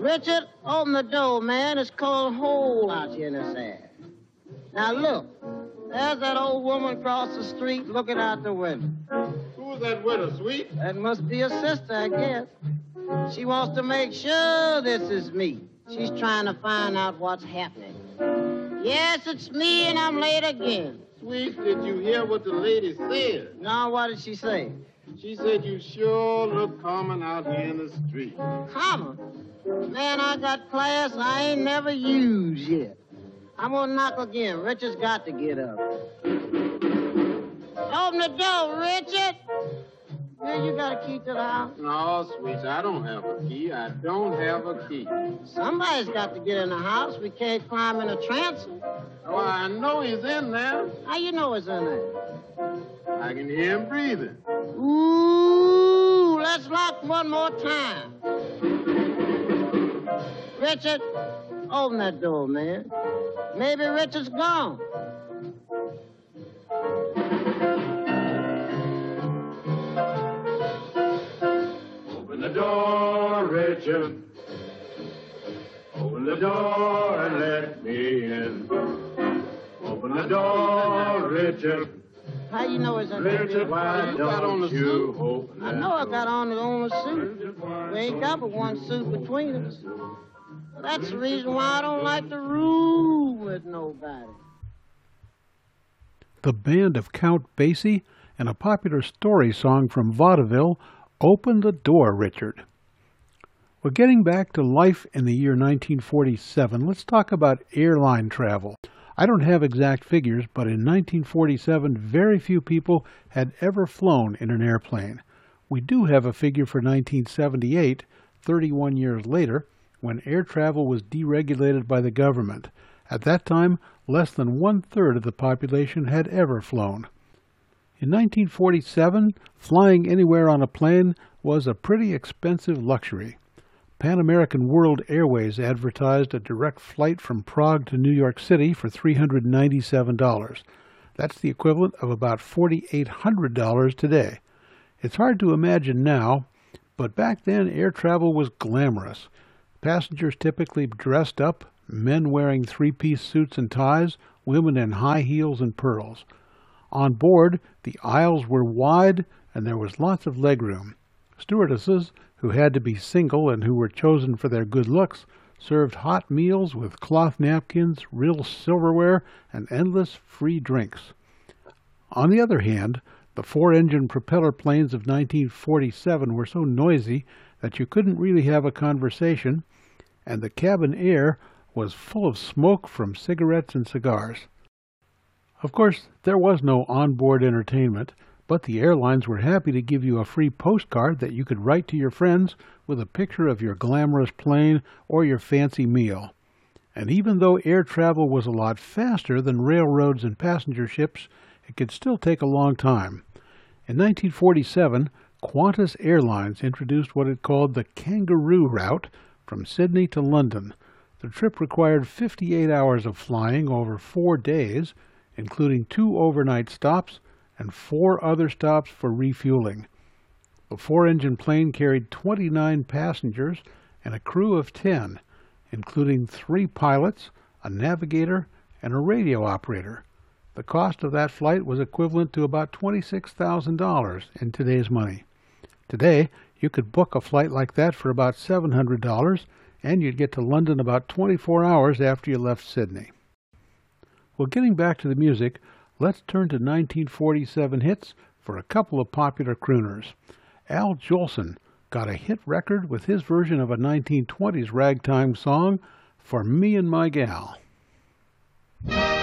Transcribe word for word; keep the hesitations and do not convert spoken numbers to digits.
Richard, open the door, man. It's cold hole out here in this air. Now, look. There's that old woman across the street looking out the window. Who's that widow, sweet? That must be a sister, I guess. She wants to make sure this is me. She's trying to find out what's happening. Yes, it's me, and I'm late again. Sweet, did you hear what the lady said? Now, what did she say? She said you sure look common out here in the street. Common? Man, I got class I ain't never used yet. I'm gonna knock again. Richard's got to get up. Open the door, Richard. Yeah, you got a key to the house? No, sweet, I don't have a key. I don't have a key. Somebody's got to get in the house. We can't climb in a transom. Oh, I know he's in there. How you know he's in there? I can hear him breathing. Ooh, let's lock one more time. Richard, open that door, man. Maybe Richard's gone. Open the door, Richard. Open the door and let me in. Open the door, Richard. How you know it's in there? Richard, why you don't you open I know I got on the only suit. We ain't got but one suit between us. That's the reason why I don't like to room with nobody. The band of Count Basie and a popular story song from vaudeville, Open the Door, Richard. Well, getting back to life in the year nineteen forty-seven, let's talk about airline travel. I don't have exact figures, but in nineteen forty-seven, very few people had ever flown in an airplane. We do have a figure for nineteen seventy-eight, thirty-one years later, when air travel was deregulated by the government. At that time, less than one-third of the population had ever flown. In nineteen forty-seven, flying anywhere on a plane was a pretty expensive luxury. Pan American World Airways advertised a direct flight from Prague to New York City for three hundred ninety-seven dollars. That's the equivalent of about four thousand eight hundred dollars today. It's hard to imagine now, but back then air travel was glamorous. Passengers typically dressed up, men wearing three-piece suits and ties, women in high heels and pearls. On board, the aisles were wide and there was lots of legroom. Stewardesses, who had to be single and who were chosen for their good looks, served hot meals with cloth napkins, real silverware, and endless free drinks. On the other hand, the four-engine propeller planes of nineteen forty-seven were so noisy that you couldn't really have a conversation, and the cabin air was full of smoke from cigarettes and cigars. Of course, there was no onboard entertainment, but the airlines were happy to give you a free postcard that you could write to your friends with a picture of your glamorous plane or your fancy meal. And even though air travel was a lot faster than railroads and passenger ships, it could still take a long time. In nineteen forty-seven, Qantas Airlines introduced what it called the Kangaroo Route from Sydney to London. The trip required fifty-eight hours of flying over four days, including two overnight stops and four other stops for refueling. The four-engine plane carried twenty-nine passengers and a crew of ten, including three pilots, a navigator, and a radio operator. The cost of that flight was equivalent to about twenty-six thousand dollars in today's money. Today, you could book a flight like that for about seven hundred dollars, and you'd get to London about twenty-four hours after you left Sydney. Well, getting back to the music, let's turn to nineteen forty-seven hits for a couple of popular crooners. Al Jolson got a hit record with his version of a nineteen twenties ragtime song, For Me and My Gal.